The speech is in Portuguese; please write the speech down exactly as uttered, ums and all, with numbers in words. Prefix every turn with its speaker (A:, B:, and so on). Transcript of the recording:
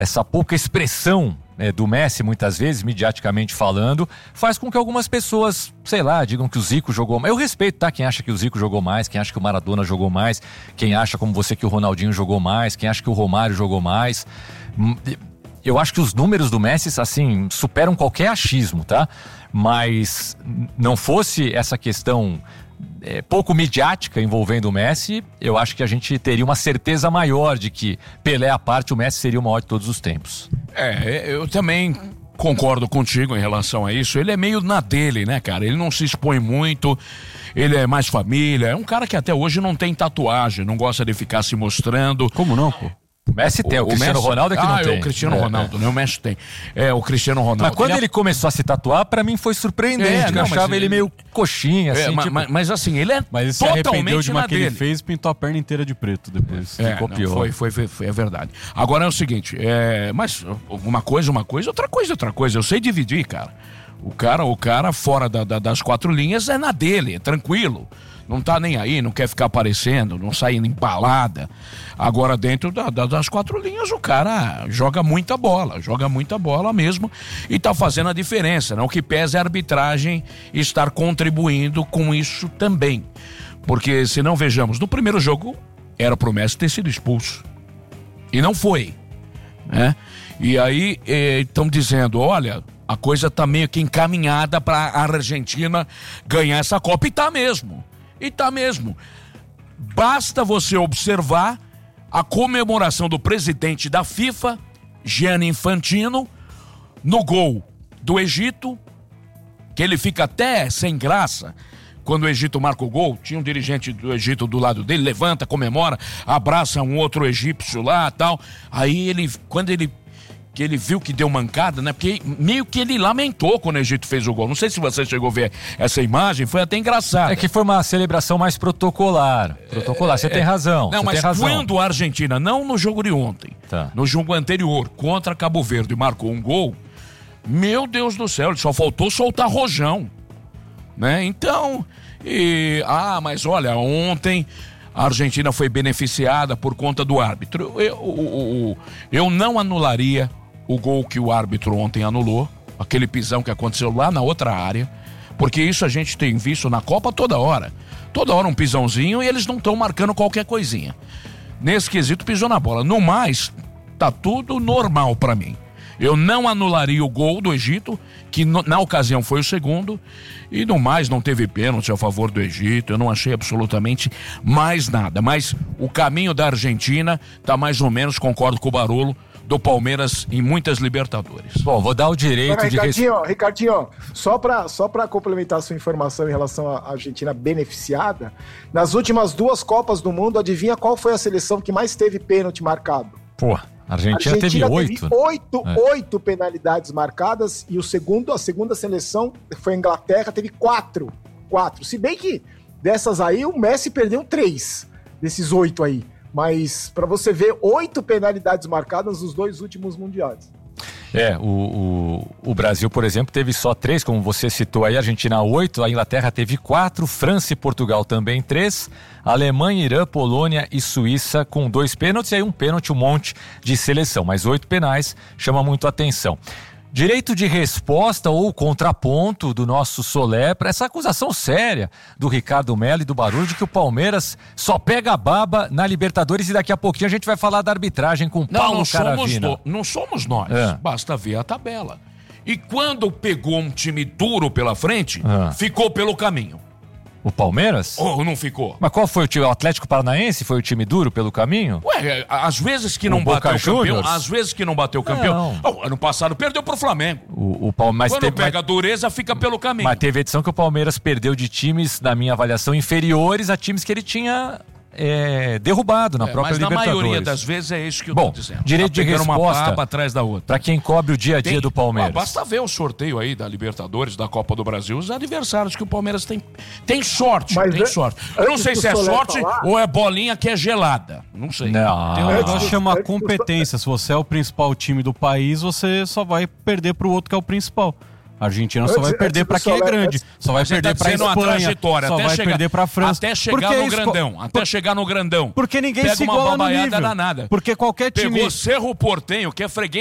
A: essa pouca expressão, né, do Messi, muitas vezes, midiaticamente falando, faz com que algumas pessoas, sei lá, digam que o Zico jogou mais. Eu respeito, tá? Quem acha que o Zico jogou mais, quem acha que o Maradona jogou mais, quem acha, como você, que o Ronaldinho jogou mais, quem acha que o Romário jogou mais. Eu acho que os números do Messi, assim, superam qualquer achismo, tá? Mas não fosse essa questão é, pouco midiática envolvendo o Messi, eu acho que a gente teria uma certeza maior de que, Pelé à parte, o Messi seria o maior de todos os tempos.
B: É, eu também concordo contigo em relação a isso. Ele é meio na dele, né, cara? Ele não se expõe muito, ele é mais família. É um cara que até hoje não tem tatuagem, não gosta de ficar se mostrando.
A: Como não, pô? O Messi tem, o, o Cristiano
B: Messi...
A: Ronaldo é que
B: ah,
A: não tem.
B: Ah, é o Cristiano
A: é,
B: Ronaldo,
A: é.
B: né? O Messi tem. É, o Cristiano Ronaldo.
A: Mas quando
B: ele,
A: ele começou a se tatuar, pra mim foi surpreendente. É, não, eu achava ele meio coxinha, assim.
B: É, mas,
A: tipo...
B: mas, mas assim, ele é
C: mas ele se arrependeu de uma que ele fez e pintou a perna inteira de preto depois.
B: É,
C: ficou
B: não,
C: pior.
B: Foi, foi, foi, foi, é verdade. Agora é o seguinte, é, mas uma coisa, uma coisa, outra coisa, outra coisa. Eu sei dividir, cara. O cara, o cara fora da, da, das quatro linhas é na dele, é tranquilo. Não tá nem aí, não quer ficar aparecendo, não sai embalada. Agora dentro da, da, das quatro linhas o cara joga muita bola, joga muita bola mesmo e tá fazendo a diferença, né? O que pesa é a arbitragem estar contribuindo com isso também. Porque se não vejamos, no primeiro jogo era pro Messi ter sido expulso. E não foi, né? E aí estão dizendo, olha, a coisa tá meio que encaminhada para a Argentina ganhar essa Copa e tá mesmo. E tá mesmo. Basta você observar a comemoração do presidente da FIFA, Gianni Infantino, no gol do Egito, que ele fica até sem graça. Quando o Egito marca o gol, tinha um dirigente do Egito do lado dele, levanta, comemora, abraça um outro egípcio lá e tal. Aí ele, quando ele que ele viu que deu mancada, né? Porque meio que ele lamentou quando o Egito fez o gol. Não sei se você chegou a ver essa imagem, foi até engraçado.
A: É que foi uma celebração mais protocolar. Protocolar, você é, tem razão.
B: Não, mas
A: razão.
B: Quando a Argentina, não no jogo de ontem, tá. no jogo anterior, contra Cabo Verde, marcou um gol, meu Deus do céu, ele só faltou soltar rojão, né? Então, e, ah, mas olha, ontem a Argentina foi beneficiada por conta do árbitro. Eu, eu, eu, eu não anularia o gol que o árbitro ontem anulou, aquele pisão que aconteceu lá na outra área, porque isso a gente tem visto na Copa toda hora. Toda hora um pisãozinho e eles não estão marcando qualquer coisinha. Nesse quesito pisou na bola. No mais, tá tudo normal pra mim. Eu não anularia o gol do Egito, que no, na ocasião foi o segundo, e no mais não teve pênalti a favor do Egito, eu não achei absolutamente mais nada. Mas o caminho da Argentina tá mais ou menos, concordo com o Barolo, do Palmeiras em muitas Libertadores.
A: Bom, vou dar o direito
D: Agora,
A: de...
D: Ricardinho, Ricardinho, só para só para complementar a sua informação em relação à Argentina beneficiada, nas últimas duas Copas do Mundo, adivinha qual foi a seleção que mais teve pênalti marcado?
A: Pô, a Argentina,
D: Argentina
A: teve oito.
D: Teve oito, é. oito penalidades marcadas e o segundo, a segunda seleção foi a Inglaterra, teve quatro. Quatro. Se bem que dessas aí o Messi perdeu três desses oito aí. Mas para você ver, oito penalidades marcadas nos dois últimos mundiais.
A: É, o, o, o Brasil, por exemplo, teve só três, como você citou aí, a Argentina oito, a Inglaterra teve quatro, França e Portugal também três, Alemanha, Irã, Polônia e Suíça com dois pênaltis, e aí um pênalti, um monte de seleção, mas oito penais chama muito a atenção. Direito de resposta ou contraponto do nosso Solé para essa acusação séria do Ricardo Mello e do Barulho de que o Palmeiras só pega a baba na Libertadores e daqui a pouquinho a gente vai falar da arbitragem com
B: não,
A: Paulo
B: não
A: Caravina.
B: Somos no, não somos nós,
A: é.
B: Basta ver a tabela. E quando pegou um time duro pela frente,
A: é.
B: ficou pelo caminho.
A: O Palmeiras?
B: Ou não ficou?
A: Mas qual foi o time? O Atlético Paranaense foi o time duro pelo caminho?
B: Ué, às vezes que não
A: o
B: bateu
A: Boca
B: o campeão,
A: Juniors?
B: às vezes que não bateu o campeão. Oh, ano passado perdeu pro Flamengo.
A: O, o Palmeiras
B: Quando
A: teve,
B: pega
A: mas,
B: a dureza, fica pelo caminho.
A: Mas teve edição que o Palmeiras perdeu de times, na minha avaliação, inferiores a times que ele tinha é, derrubado na
B: é,
A: própria
B: mas
A: Libertadores.
B: Mas na maioria das vezes é isso que eu
A: Bom,
B: tô dizendo.
A: direito
B: tá
A: de resposta
B: uma papa atrás da outra.
A: Para quem cobre o dia a dia
B: tem,
A: do Palmeiras.
B: Ah, basta ver o sorteio aí da Libertadores, da Copa do Brasil, os adversários que o Palmeiras tem. Tem sorte,
D: mas
B: tem sorte. Eu não sei se é sorte falar... ou é bolinha que é gelada. Não sei.
C: Não. Tem um negócio que chama competência. Se você é o principal time do país, você só vai perder pro outro que é o principal. A Argentina só vai perder para quem é grande. Só vai perder para a Espanha. Só vai perder para a França.
B: Até chegar no grandão. Até chegar no grandão.
C: Porque ninguém se iguala no nível.
B: Danada.
C: Porque qualquer time...
B: Pegou Cerro Porteño, que é freguês